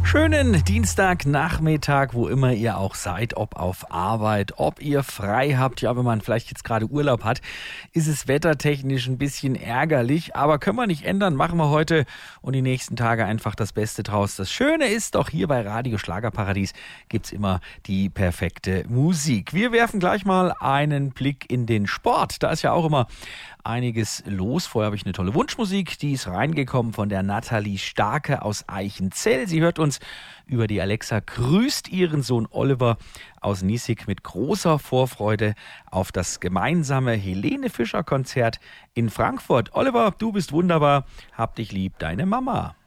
Schönen Dienstagnachmittag, wo immer ihr auch seid, ob auf Arbeit, ob ihr frei habt. Ja, wenn man vielleicht jetzt gerade Urlaub hat, ist es wettertechnisch ein bisschen ärgerlich, aber können wir nicht ändern, machen wir heute und die nächsten Tage einfach das Beste draus. Das Schöne ist doch, hier bei Radio Schlagerparadies gibt's immer die perfekte Musik. Wir werfen gleich mal einen Blick in den Sport. Da ist ja auch immer einiges los. Vorher habe ich eine tolle Wunschmusik, die ist reingekommen von der Nathalie Starke aus Eichenzell. Sie hört uns über die Alexa, grüßt ihren Sohn Oliver aus Niesig mit großer Vorfreude auf das gemeinsame Helene Fischer Konzert in Frankfurt. Oliver, du bist wunderbar, hab dich lieb, deine Mama.